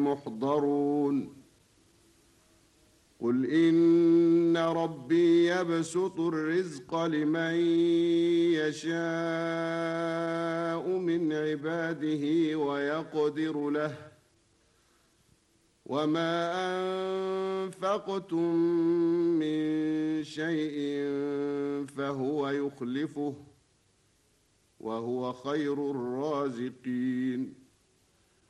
محضرون قل إن ربي يبسط الرزق لمن يشاء من عباده ويقدر له وما أنفقتم من شيء فهو يخلفه وهو خير الرازقين